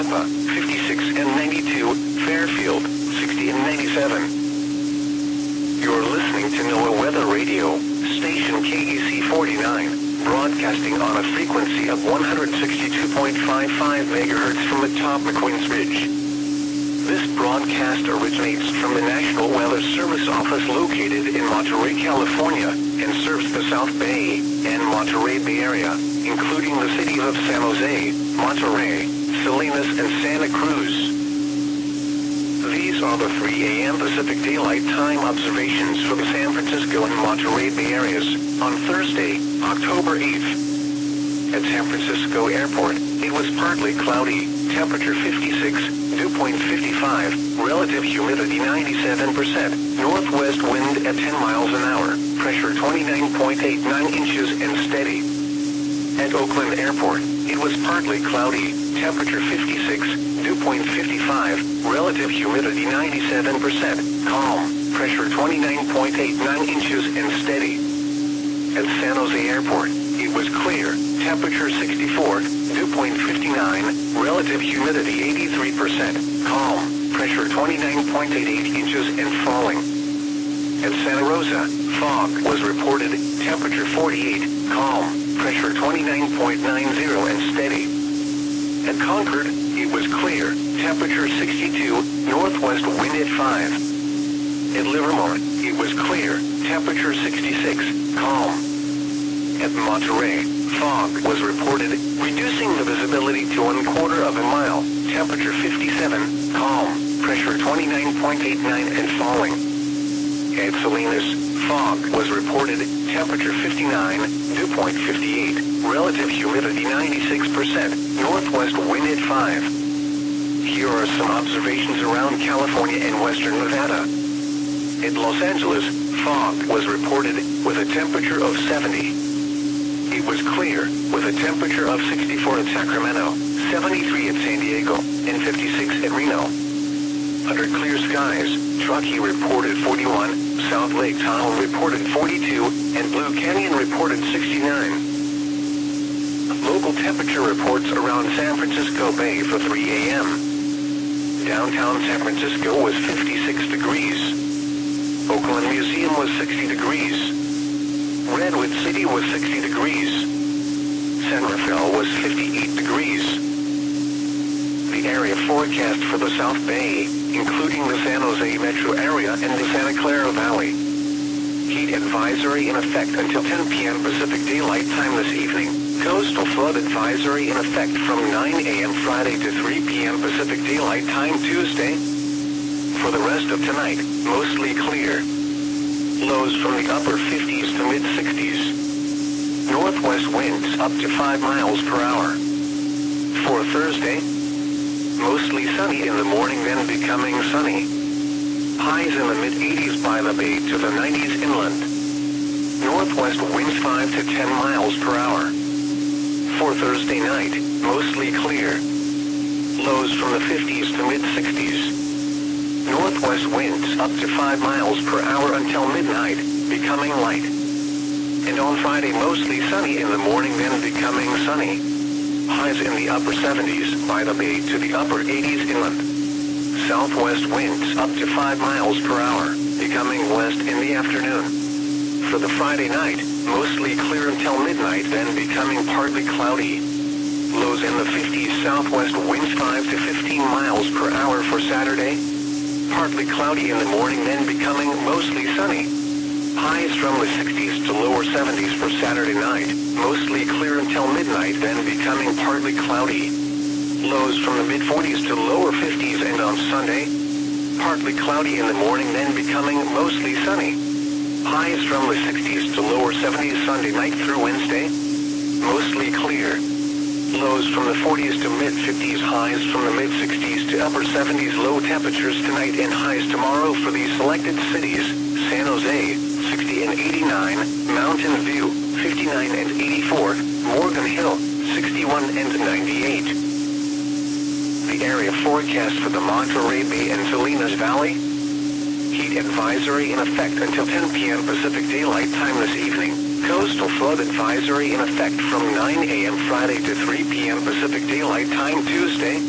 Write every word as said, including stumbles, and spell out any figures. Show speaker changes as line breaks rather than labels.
Tampa, fifty-six and ninety-two, Fairfield, sixty and ninety-seven. You're listening to NOAA Weather Radio, station K E C forty-nine, broadcasting on a frequency of one hundred sixty-two point five five megahertz from atop McQueen's Ridge. This broadcast originates from the National Weather Service office located in Monterey, California, and serves the South Bay and Monterey Bay area, including the cities of San Jose, Monterey, Salinas, and Santa Cruz. These are the three A M Pacific Daylight Time observations for the San Francisco and Monterey Bay areas on Thursday, October eighth. At San Francisco Airport, it was partly cloudy, temperature fifty-six, dew point fifty-five, relative humidity ninety-seven percent, northwest wind at ten miles an hour, pressure twenty-nine point eight nine inches and steady. At Oakland Airport, it was partly cloudy, temperature fifty-six, dew point fifty-five, relative humidity ninety-seven percent, calm, pressure twenty-nine point eight nine inches and steady. At San Jose Airport, it was clear, temperature sixty-four, dew point fifty-nine, relative humidity eighty-three percent, calm, pressure twenty-nine point eight eight inches and falling. At Santa Rosa, fog was reported, temperature forty-eight, calm, pressure twenty-nine point nine zero and steady. At Concord, it was clear, temperature sixty-two, northwest wind at five. At Livermore, it was clear, temperature sixty-six, calm. At Monterey, fog was reported, reducing the visibility to one quarter of a mile, temperature fifty-seven, calm, pressure twenty-nine point eight nine and falling. At Salinas, fog was reported, temperature fifty-nine, dew point fifty-eight, relative humidity ninety-six percent, northwest wind at five. Here are some observations around California and western Nevada. At Los Angeles, fog was reported, with a temperature of seventy. It was clear, with a temperature of sixty-four at Sacramento, seventy-three at San Diego, and fifty-six at Reno. Under clear skies, Truckee reported forty-one, South Lake Tahoe reported forty-two, and Blue Canyon reported sixty-nine. Local temperature reports around San Francisco Bay for three A M Downtown San Francisco was fifty-six degrees. Oakland Museum was sixty degrees. Redwood City was sixty degrees. San Rafael was fifty-eight degrees. The area forecast for the South Bay, including the San Jose metro area and the Santa Clara Valley. Heat advisory in effect until ten P M Pacific Daylight Time this evening. Coastal flood advisory in effect from nine A M Friday to three P M Pacific Daylight Time Tuesday. For the rest of tonight, mostly clear. Lows from the upper fifties to mid-sixties. Northwest winds up to five miles per hour. For Thursday, mostly sunny in the morning, then becoming sunny. Highs in the mid-eighties by the bay to the nineties inland. Northwest winds five to ten miles per hour. For Thursday night, mostly clear. Lows from the fifties to mid-sixties. Northwest winds up to five miles per hour until midnight, becoming light. And on Friday, mostly sunny in the morning, then becoming sunny. Highs in the upper seventies by the bay to the upper eighties inland. Southwest winds up to five miles per hour, becoming west in the afternoon. For the Friday night, mostly clear until midnight, then becoming partly cloudy. Lows in the fifties, southwest winds five to fifteen miles per hour for Saturday. Partly cloudy in the morning, then becoming mostly sunny. Highs from the sixties to lower seventies for Saturday night, mostly clear until midnight, then becoming partly cloudy. Lows from the mid-forties to lower fifties, and on Sunday, partly cloudy in the morning, then becoming mostly sunny. Highs from the sixties to lower seventies Sunday night through Wednesday, mostly clear. Lows from the forties to mid-fifties, highs from the mid-sixties to upper seventies, low temperatures tonight and highs tomorrow for these selected cities: San Jose, sixty and eighty-nine, Mountain View, fifty-nine and eighty-four, Morgan Hill, sixty-one and ninety-eight. The area forecast for the Monterey Bay and Salinas Valley. Heat advisory in effect until ten P M Pacific Daylight Time this evening. Coastal flood advisory in effect from nine A M Friday to three P M Pacific Daylight Time Tuesday.